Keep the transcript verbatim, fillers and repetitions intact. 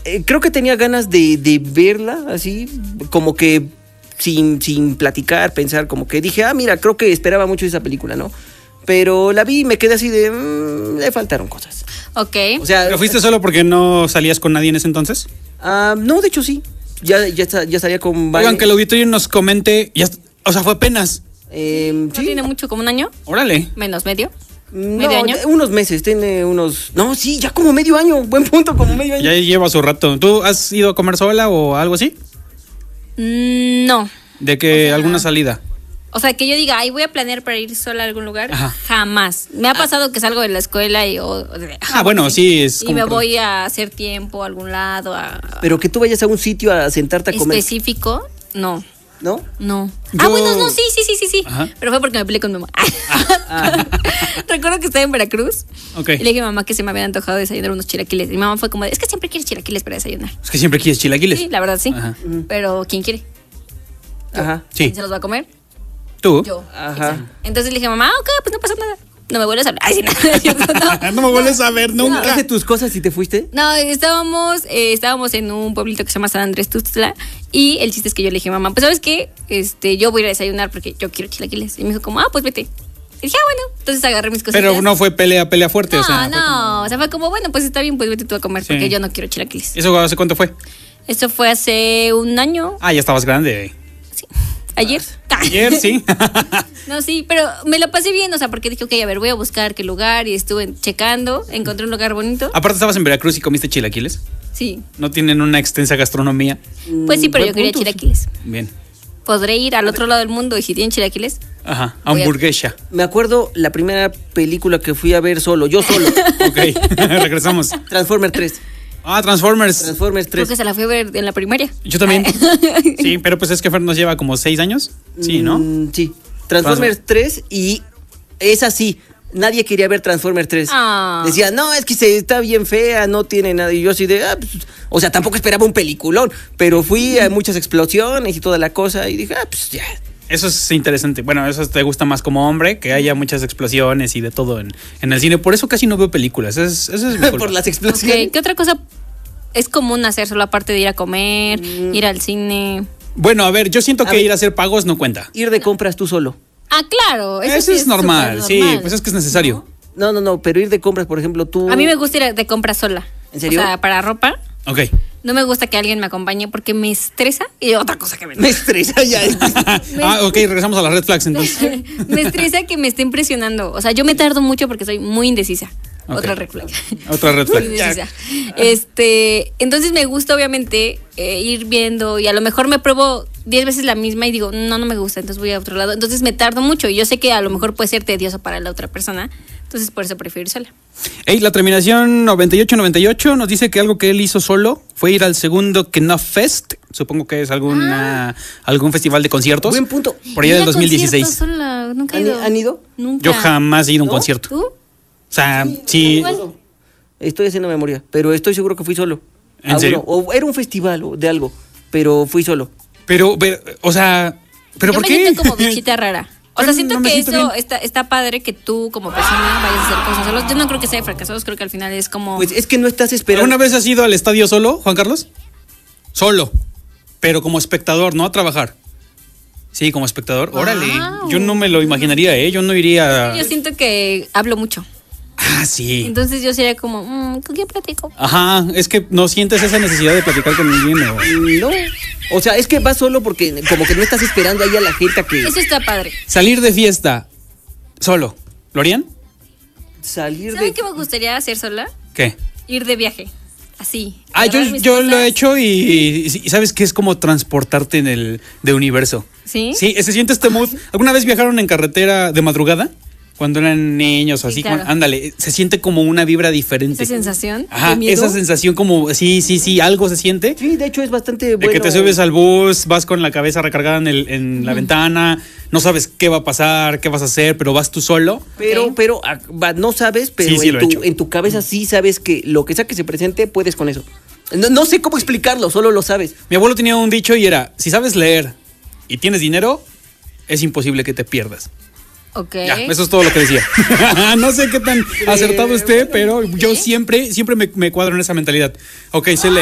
eh, creo que tenía ganas de, de verla así, como que sin, sin platicar, pensar, como que dije, ah, mira, creo que esperaba mucho esa película, ¿no? Pero la vi y me quedé así de, mmm, le faltaron cosas. Ok. O sea, ¿Pero fuiste solo porque no salías con nadie en ese entonces? Uh, no, de hecho sí. Ya, ya, ya salía con Vane. Oigan, que el auditorio nos comente, ya, o sea, fue apenas. Eh, ¿No ¿sí? tiene mucho, como un año? Órale. Menos, medio. No, ¿Medio año? Unos meses, tiene unos... No, sí, ya como medio año, buen punto, como medio año. Ya lleva su rato. ¿Tú has ido a comer sola o algo así? Mm, no. ¿De que O sea, alguna salida? O sea, que yo diga, ay, voy a planear para ir sola a algún lugar. Ajá. Jamás. Me ha pasado que salgo de la escuela y... O, de, Ah, bueno, sí. Es y como me por- voy a hacer tiempo a algún lado. A, Pero que tú vayas a un sitio a sentarte a comer, específico, no. ¿no? No. Yo- Ah, bueno, no, sí, sí, sí, sí, sí. Ajá. Pero fue porque me peleé con mi mamá. Recuerdo que estaba en Veracruz. Ok. Y le dije a mamá que se me habían antojado desayunar unos chilaquiles. Y mi mamá fue como, de, es que siempre quieres chilaquiles para desayunar. Es que siempre quieres chilaquiles. Sí, la verdad sí. Ajá. Pero ¿quién quiere? Ajá. Sí. ¿Quién se los va a comer? ¿Tú? Yo. Ajá. Exacto. Entonces le dije, mamá, ok, pues no pasa nada. No me vuelves a hablar. Ay, sí, no, es cierto, no. No me vuelves a ver nunca. ¿Dejaste tus cosas y te fuiste? No, estábamos, eh, estábamos en un pueblito que se llama San Andrés Tuxtla. Y el chiste es que yo le dije, mamá, pues ¿sabes qué? Este, yo voy a ir a desayunar porque yo quiero chilaquiles. Y me dijo como, ah, pues vete. Y dije, ah, bueno. Entonces agarré mis cositas. Pero no fue pelea, pelea fuerte, No, o sea. fue no. como- O sea, fue como, bueno, pues está bien, pues vete tú a comer Sí. porque yo no quiero chilaquiles. ¿Eso hace cuánto fue? Esto fue hace un año. Ah, ya estabas grande. Sí. Ayer. Ayer, sí. No, sí, pero me la pasé bien, o sea, porque dije, ok, a ver, voy a buscar qué lugar y estuve checando, encontré un lugar bonito. Aparte estabas en Veracruz y comiste chilaquiles. Sí, No tienen una extensa gastronomía. pues sí, pero buen yo quería punto, sí. chilaquiles. Bien. Podré ir al otro lado del mundo y si tienen chilaquiles, Ajá. Voy a- Hamburguesa. Me acuerdo la primera película que fui a ver solo, yo solo. Ok. Regresamos. Transformer tres. Ah, Transformers. Transformers creo tres. que se la fui a ver en la primaria. Yo también. Sí, pero pues es que Fer nos lleva como seis años. Sí, ¿no? Mm, sí. Transformers tres y es así. Nadie quería ver Transformers tres. Ah. Decía, no, es que se está bien fea, no tiene nada. Y yo así de, ah, pues, o sea, tampoco esperaba un peliculón, pero fui a muchas explosiones y toda la cosa y dije, ah, pues ya. Eso es interesante. Bueno, eso te gusta más como hombre, que haya muchas explosiones y de todo en, en el cine. Por eso casi no veo películas. Es, eso es mi culpa. Por las Ok, explosiones. ¿qué otra cosa es común hacer solo aparte de ir a comer, ir al cine? Bueno, a ver, yo siento A que ver. ir a hacer pagos no cuenta. Ir de compras tú solo. Ah, claro. Eso, Eso sí es normal, súper sí, normal. pues es que es necesario. No, no, no, pero ir de compras, por ejemplo, tú. A mí me gusta ir de compras sola. ¿En serio? O sea, para ropa. Ok. No me gusta que alguien me acompañe porque me estresa y otra cosa que me Me estresa ya. Ah, ok, regresamos a las red flags entonces. me estresa que me estén presionando. O sea, yo me tardo mucho porque soy muy indecisa. Ok. Otra red flag. Otra red Muy flag. indecisa. Este, entonces me gusta obviamente eh, ir viendo y a lo mejor me pruebo diez veces la misma y digo, no, no me gusta, entonces voy a otro lado. Entonces me tardo mucho y yo sé que a lo mejor puede ser tedioso para la otra persona. Entonces por eso prefiero ir sola. Ey, la terminación noventa y ocho noventa y ocho nos dice que algo que él hizo solo fue ir al segundo Knopf Fest. Supongo que es alguna, algún festival de conciertos. Buen punto. Por allá Ir del a dos mil dieciséis. conciertos sola, nunca he ¿Han, ido. han ido? Nunca. Yo jamás he ido a un ¿No? concierto. ¿Tú? O sea, sí. Igual. Estoy haciendo memoria, pero estoy seguro que fui solo. ¿En A serio? uno. O era un festival o de algo, pero fui solo. Pero, pero, o sea, ¿pero Yo por me qué? siento como bichita rara. O sea, Yo siento no me que siento eso bien. está, está padre que tú como persona vayas a hacer cosas solos. Yo no creo que sea de fracasados, creo que al final es como... Pues es que no estás esperando. ¿Alguna vez has ido al estadio solo, Juan Carlos? Solo. Pero como espectador, no a trabajar. Sí, como espectador. Órale. Wow. Yo no me lo imaginaría, ¿eh? Yo no iría. Yo siento que hablo mucho. Ah, sí. Entonces yo sería como, mm, ¿con quién platico? Ajá, es que no sientes esa necesidad de platicar con alguien. O... No. O sea, es que vas solo porque como que no estás esperando ahí a la gente a que Eso está padre. Salir de fiesta solo. ¿Lo harían? salir ¿Saben de... qué me gustaría hacer sola? ¿Qué? Ir de viaje. Así. Ah, yo, agarrar mis yo lo cosas. he hecho y, y- y sabes que es como transportarte en el de universo. ¿Sí? Sí, se siente este mood. ¿Alguna vez viajaron en carretera de madrugada? Cuando eran niños o Sí, así. claro. cuando- ándale, se siente como una vibra diferente. Esa sensación Ajá, de miedo. esa sensación como, sí, sí, sí, algo se siente. Sí, de hecho es bastante De bueno. que te subes al bus, vas con la cabeza recargada en, el, en la ventana, no sabes qué va a pasar, qué vas a hacer, pero vas tú solo. Pero, Ok. pero ah, va, no sabes, pero Sí, sí, en, lo he tu, hecho. en tu cabeza sí sabes que lo que sea que se presente, puedes con eso. No, no sé cómo explicarlo, solo lo sabes. Mi abuelo tenía un dicho y era, si sabes leer y tienes dinero, es imposible que te pierdas. Ok. Ya, eso es todo lo que decía. No sé qué tan acertado esté, pero yo siempre, siempre me, me cuadro en esa mentalidad. Ok, sé leer.